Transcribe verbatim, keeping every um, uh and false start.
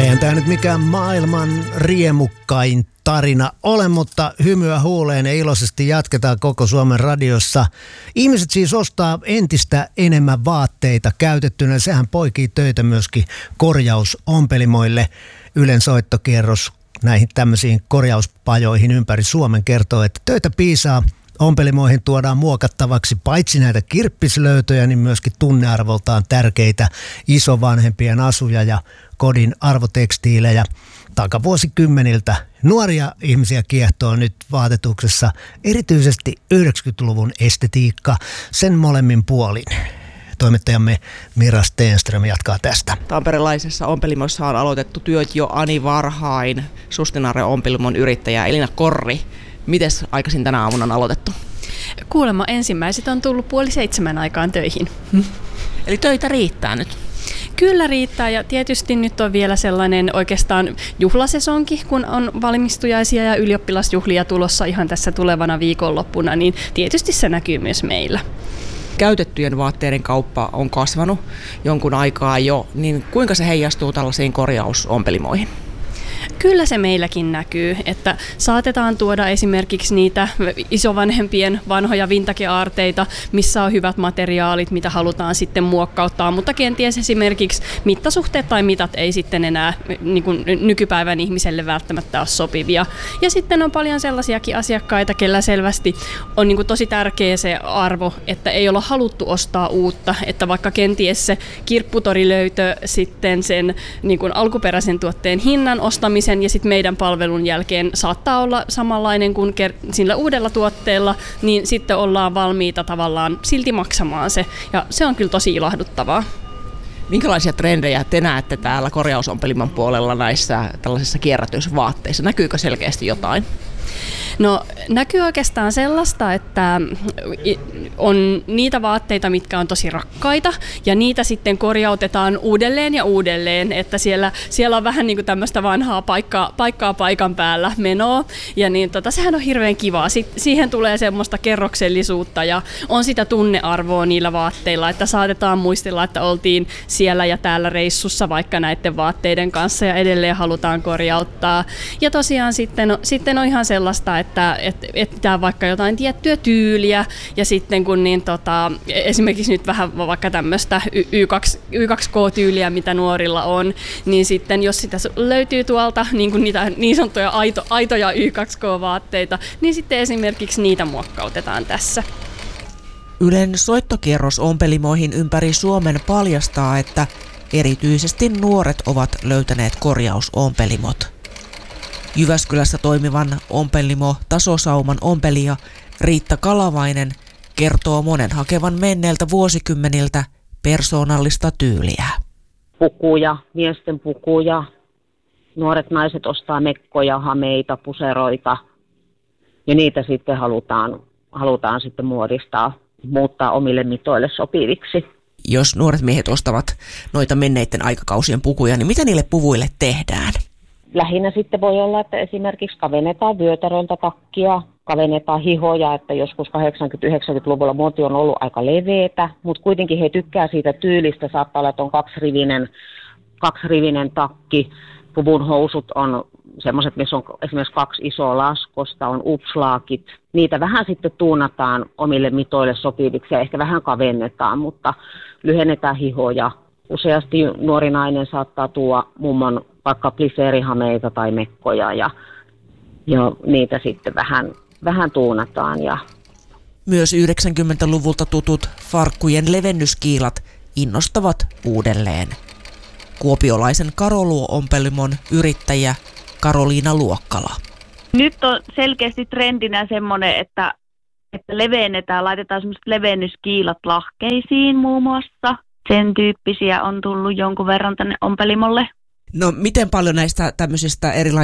Eihän tämä nyt mikään maailman riemukkain tarina ole, mutta hymyä huuleen ja iloisesti jatketaan koko Suomen radiossa. Ihmiset siis ostaa entistä enemmän vaatteita käytettynä. Sehän poikii töitä myöskin korjausompelimoille. Ylen soittokierros näihin tämmöisiin korjauspajoihin ympäri Suomen kertoo, että töitä piisaa. Ompelimoihin tuodaan muokattavaksi paitsi näitä kirppislöytöjä, niin myöskin tunnearvoltaan tärkeitä isovanhempien asuja ja kodin arvotekstiilejä takavuosikymmeniltä. Nuoria ihmisiä kiehtoo nyt vaatetuksessa erityisesti yhdeksänkymmentäluvun estetiikka sen molemmin puolin. Toimittajamme Mira Stenström jatkaa tästä. Tamperelaisessa ompelimossa on aloitettu työt jo ani varhain. Sustinare ompelimon yrittäjä Elina Korri. Mites aikaisin tänä aamuna on aloitettu? Kuulemma ensimmäiset on tullut puoli seitsemän aikaan töihin. Hmm. Eli töitä riittää nyt? Kyllä riittää, ja tietysti nyt on vielä sellainen oikeastaan juhlasesonki, kun on valmistujaisia ja ylioppilasjuhlia tulossa ihan tässä tulevana viikonloppuna, niin tietysti se näkyy myös meillä. Käytettyjen vaatteiden kauppa on kasvanut jonkun aikaa jo, niin kuinka se heijastuu tällaisiin korjausompelimoihin? Kyllä se meilläkin näkyy, että saatetaan tuoda esimerkiksi niitä isovanhempien vanhoja vintage-aarteita, missä on hyvät materiaalit, mitä halutaan sitten muokkauttaa, mutta kenties esimerkiksi mittasuhteet tai mitat ei sitten enää niin kuin nykypäivän ihmiselle välttämättä ole sopivia. Ja sitten on paljon sellaisiakin asiakkaita, kellä selvästi on niin kuin tosi tärkeä se arvo, että ei olla haluttu ostaa uutta, että vaikka kenties se kirpputorilöytö sitten sen niin kuin alkuperäisen tuotteen hinnan ostamisen ja sitten meidän palvelun jälkeen saattaa olla samanlainen kuin sillä uudella tuotteella, niin sitten ollaan valmiita tavallaan silti maksamaan se, ja se on kyllä tosi ilahduttavaa. Minkälaisia trendejä te näette täällä korjausompeliman puolella näissä tällaisissa kierrätysvaatteissa? Näkyykö selkeästi jotain? No näkyy oikeastaan sellaista, että on niitä vaatteita, mitkä on tosi rakkaita, ja niitä sitten korjautetaan uudelleen ja uudelleen, että siellä, siellä on vähän niin kuin tämmöistä vanhaa paikkaa, paikkaa paikan päällä menoa, ja niin tota, sehän on hirveän kivaa. Sit, siihen tulee semmoista kerroksellisuutta ja on sitä tunnearvoa niillä vaatteilla, että saatetaan muistella, että oltiin siellä ja täällä reissussa vaikka näiden vaatteiden kanssa ja edelleen halutaan korjauttaa. Ja tosiaan sitten, sitten on ihan sellaista, että et, etsitään vaikka jotain tiettyä tyyliä ja sitten kun niin tota, esimerkiksi nyt vähän vaikka tämmöistä Y kaksi K-tyyliä, mitä nuorilla on, niin sitten jos sitä löytyy tuolta niin kuin niitä niin sanottuja aito, aitoja Y kaksi K-vaatteita, niin sitten esimerkiksi niitä muokkautetaan tässä. Ylen soittokierros ompelimoihin ympäri Suomen paljastaa, että erityisesti nuoret ovat löytäneet korjausompelimot. Jyväskylässä toimivan ompelimo Tasosauman ompelija Riitta Kalavainen kertoo monen hakevan menneiltä vuosikymmeniltä persoonallista tyyliä. Pukuja, miesten pukuja, nuoret naiset ostaa mekkoja, hameita, puseroita ja niitä sitten halutaan, halutaan sitten muodistaa, muuttaa omille mitoille sopiviksi. Jos nuoret miehet ostavat noita menneiden aikakausien pukuja, niin mitä niille puvuille tehdään? Lähinnä sitten voi olla, että esimerkiksi kavennetaan vyötäröltä takkia, kavennetaan hihoja, että joskus kahdeksankymmentä-yhdeksänkymmentäluvulla muoti on ollut aika leveätä, mutta kuitenkin he tykkää siitä tyylistä, saattaa olla, että on kaksirivinen, kaksirivinen takki, puvun housut on semmoiset, missä on esimerkiksi kaksi isoa laskosta, on upslaakit, niitä vähän sitten tuunataan omille mitoille sopiviksi ja ehkä vähän kavennetaan, mutta lyhennetään hihoja. Useasti nuori nainen saattaa tuoda mummon vaikka pliseerihameita tai mekkoja ja, ja niitä sitten vähän, vähän tuunataan. Ja myös yhdeksänkymmentäluvulta tutut farkkujen levennyskiilat innostavat uudelleen. Kuopiolaisen Karoluo-ompelimon yrittäjä Karoliina Luokkala. Nyt on selkeästi trendinä semmoinen, että, että levennetään, laitetaan semmoiset levennyskiilat lahkeisiin muun muassa. Sen tyyppisiä on tullut jonkun verran tänne ompelimolle. No miten paljon näistä tämmöisistä erilaisista